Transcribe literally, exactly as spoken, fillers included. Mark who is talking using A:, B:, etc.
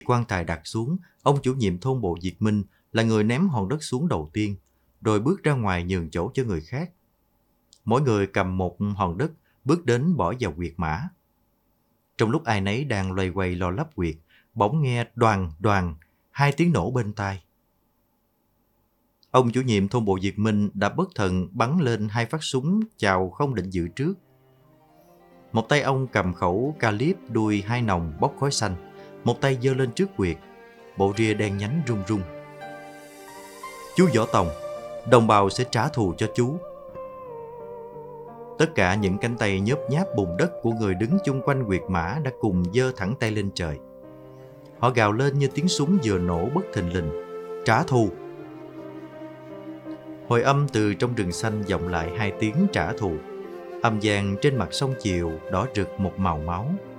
A: Quan tài đặt xuống, ông chủ nhiệm thôn Bộ Diệt Minh là người ném hòn đất xuống đầu tiên, rồi bước ra ngoài nhường chỗ cho người khác. Mỗi người cầm một hòn đất, bước đến bỏ vào huyệt mã. Trong lúc ai nấy đang loay hoay lo lắp huyệt, bỗng nghe đoàng đoàng hai tiếng nổ bên tai. Ông chủ nhiệm thôn Bộ Diệt Minh đã bất thần bắn lên hai phát súng chào không định dự trước. Một tay ông cầm khẩu calip đuôi hai nòng bốc khói xanh, một tay giơ lên trước huyệt, bộ ria đen nhánh rung rung. Chú Võ Tòng, đồng bào sẽ trả thù cho chú. Tất cả những cánh tay nhớp nháp bùn đất của người đứng chung quanh huyệt mã đã cùng giơ thẳng tay lên trời. Họ gào lên như tiếng súng vừa nổ bất thình lình. Trả thù! Hồi âm từ trong rừng xanh vọng lại hai tiếng trả thù. Âm vang trên mặt sông Chiều đỏ rực một màu máu.